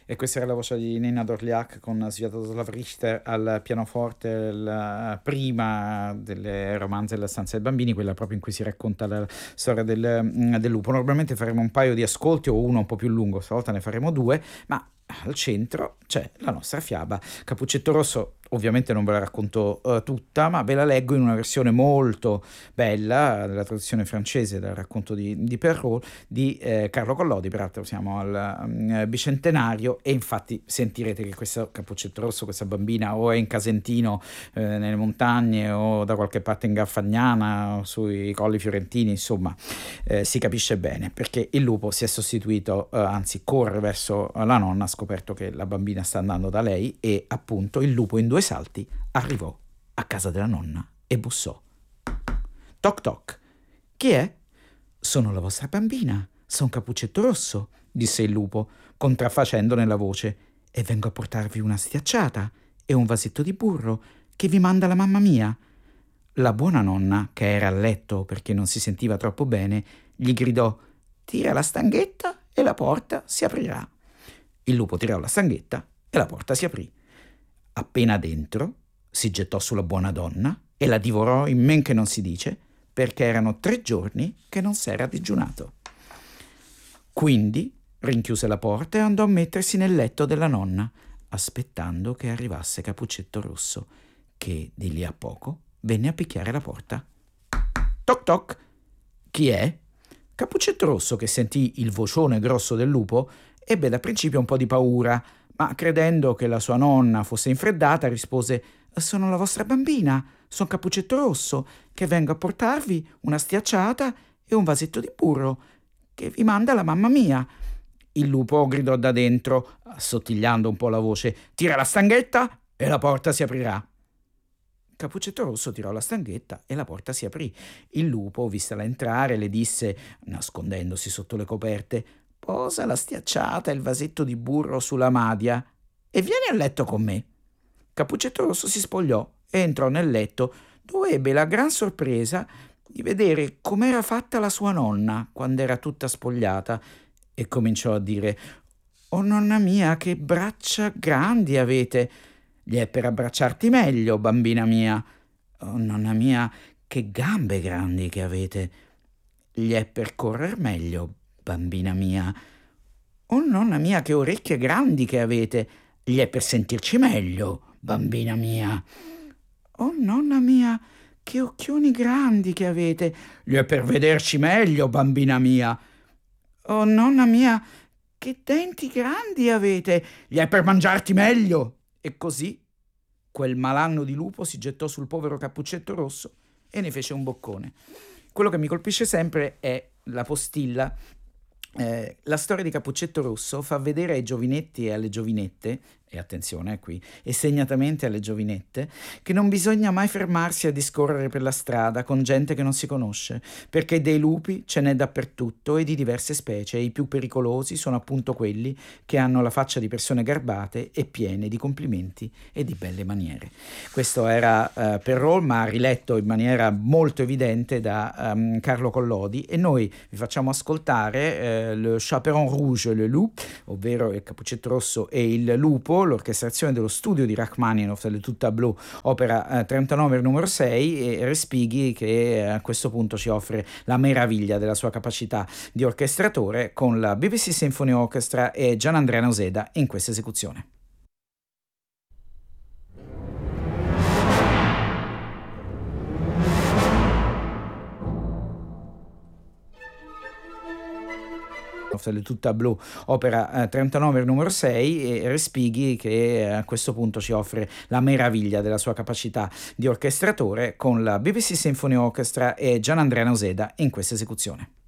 E questa era la voce di Nina Dorliac con Sviatoslav Richter al pianoforte, la prima delle romanze della stanza dei bambini, quella proprio in cui si racconta la storia del lupo. Normalmente faremo un paio di ascolti o uno un po' più lungo, stavolta ne faremo due, ma al centro c'è la nostra fiaba. Cappuccetto Rosso, ovviamente non ve la racconto tutta, ma ve la leggo in una versione molto bella, della traduzione francese del racconto di Perrault, di Carlo Collodi. Peraltro siamo al bicentenario e infatti sentirete che questo Cappuccetto Rosso, questa bambina o è in Casentino nelle montagne o da qualche parte in Garfagnana o sui colli fiorentini, insomma si capisce bene perché il lupo si è sostituito, anzi corre verso la nonna, ha scoperto che la bambina sta andando da lei e appunto il lupo in due salti arrivò a casa della nonna e bussò. Toc toc. Chi è? Sono la vostra bambina, son Cappuccetto Rosso, disse il lupo, contraffacendone la voce, e vengo a portarvi una stiacciata e un vasetto di burro che vi manda la mamma mia. La buona nonna, che era a letto perché non si sentiva troppo bene, gli gridò: tira la stanghetta e la porta si aprirà. Il lupo tirò la stanghetta e la porta si aprì. Appena dentro si gettò sulla buona donna e la divorò in men che non si dice, perché erano 3 giorni che non s'era digiunato. Quindi rinchiuse la porta e andò a mettersi nel letto della nonna, aspettando che arrivasse Cappuccetto Rosso, che di lì a poco venne a picchiare la porta. Toc toc. Chi è? Cappuccetto Rosso, che sentì il vocione grosso del lupo, ebbe da principio un po' di paura, ma credendo che la sua nonna fosse infreddata, rispose: sono la vostra bambina, son Cappuccetto Rosso, che vengo a portarvi una stiacciata e un vasetto di burro che vi manda la mamma mia. Il lupo gridò da dentro, assottigliando un po' la voce: tira la stanghetta e la porta si aprirà. Cappuccetto Rosso tirò la stanghetta e la porta si aprì. Il lupo, vistala entrare, le disse, nascondendosi sotto le coperte: posa la stiacciata e il vasetto di burro sulla madia e vieni a letto con me. Cappuccetto Rosso si spogliò e entrò nel letto, dove ebbe la gran sorpresa di vedere com'era fatta la sua nonna quando era tutta spogliata, e cominciò a dire: oh nonna mia, che braccia grandi avete! Gli è per abbracciarti meglio, bambina mia. Oh nonna mia, che gambe grandi che avete! Gli è per correr meglio, bambina mia. Oh nonna mia, che orecchie grandi che avete! Gli è per sentirci meglio, bambina mia. Oh nonna mia, che occhioni grandi che avete! Gli è per vederci meglio, bambina mia. Oh nonna mia, che denti grandi avete! Gli è per mangiarti meglio! E così quel malanno di lupo si gettò sul povero Cappuccetto Rosso e ne fece un boccone. Quello che mi colpisce sempre è la postilla. La storia di Cappuccetto Rosso fa vedere ai giovinetti e alle giovinette, e attenzione qui, e segnatamente alle giovinette, che non bisogna mai fermarsi a discorrere per la strada con gente che non si conosce, perché dei lupi ce n'è dappertutto e di diverse specie, e i più pericolosi sono appunto quelli che hanno la faccia di persone garbate e piene di complimenti e di belle maniere. Questo era Perrault, ma riletto in maniera molto evidente da Carlo Collodi, e noi vi facciamo ascoltare Le Chaperon Rouge et le Loup, ovvero il Cappuccetto Rosso e il lupo, l'orchestrazione dello studio di Rachmaninoff, le Tout Tableau, opera 39 numero 6, e Respighi, che a questo punto ci offre la meraviglia della sua capacità di orchestratore con la BBC Symphony Orchestra e Gianandrea Noseda in questa esecuzione. Le Tout Tableau, opera 39 numero 6, e Respighi, che a questo punto ci offre la meraviglia della sua capacità di orchestratore con la BBC Symphony Orchestra e Gianandrea Noseda in questa esecuzione.